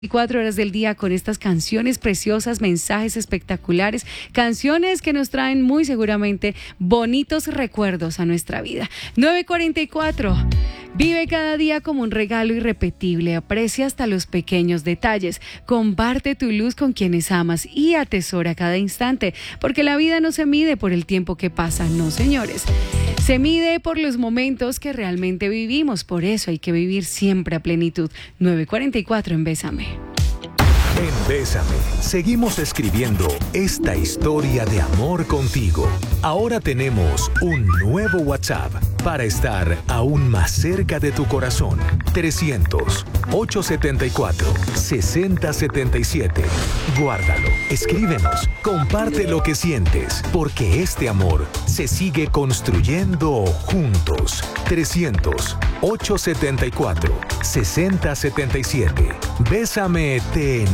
4 horas del día con estas canciones preciosas, mensajes espectaculares, canciones que nos traen muy seguramente bonitos recuerdos a nuestra vida. 9:44. Vive cada día como un regalo irrepetible, aprecia hasta los pequeños detalles, comparte tu luz con quienes amas y atesora cada instante, porque la vida no se mide por el tiempo que pasa, no señores. Se mide por los momentos que realmente vivimos, por eso hay que vivir siempre a plenitud. 9:44 en Bésame. En Bésame, seguimos escribiendo esta historia de amor contigo. Ahora tenemos un nuevo WhatsApp para estar aún más cerca de tu corazón. 300-874-6077. Guárdalo, escríbenos, comparte lo que sientes, porque este amor se sigue construyendo juntos. 300-874-6077. Bésame, te